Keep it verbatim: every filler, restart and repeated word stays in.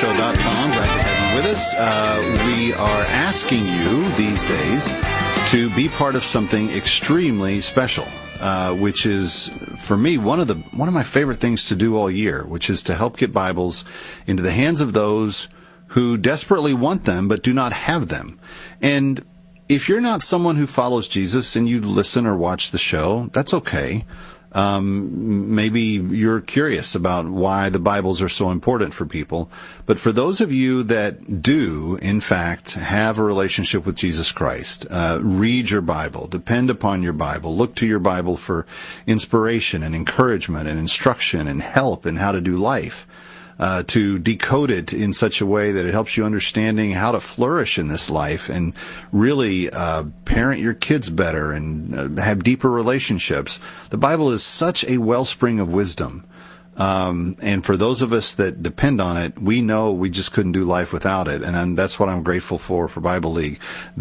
show dot com. Glad to have you with us. Uh, we are asking you these days to be part of something extremely special, uh, which is, for me, one of the one of my favorite things to do all year, which is to help get Bibles into the hands of those who desperately want them but do not have them. And if you're not someone who follows Jesus and you listen or watch the show, that's okay. Um, maybe you're curious about why the Bibles are so important for people. But for those of you that do, in fact, have a relationship with Jesus Christ, uh, read your Bible, depend upon your Bible, look to your Bible for inspiration and encouragement and instruction and help in how to do life, uh, to decode it in such a way that it helps you understanding how to flourish in this life and really uh, parent your kids better and uh, have deeper relationships. The Bible is such a wellspring of wisdom. Um, and for those of us that depend on it, we know we just couldn't do life without it. And, and that's what I'm grateful for, for Bible League.